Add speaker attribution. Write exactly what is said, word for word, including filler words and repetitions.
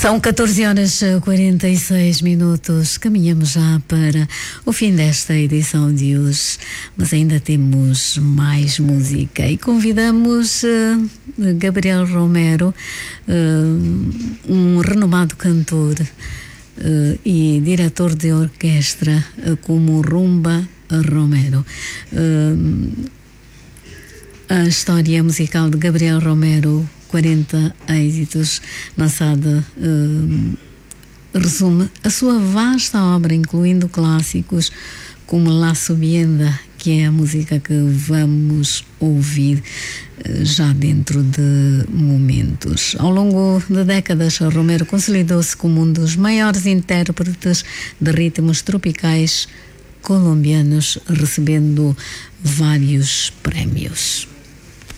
Speaker 1: São catorze horas e quarenta e seis minutos. Caminhamos já para o fim desta edição de hoje, mas ainda temos mais música e convidamos uh, Gabriel Romero, uh, um renomado cantor uh, e diretor de orquestra, uh, como Rumba Romero. Uh, a história musical de Gabriel Romero, quarenta êxitos, lançada, uh, resume a sua vasta obra, incluindo clássicos como La Subienda, que é a música que vamos ouvir uh, já dentro de momentos. Ao longo de décadas, Romero consolidou-se como um dos maiores intérpretes de ritmos tropicais colombianos, recebendo vários prémios.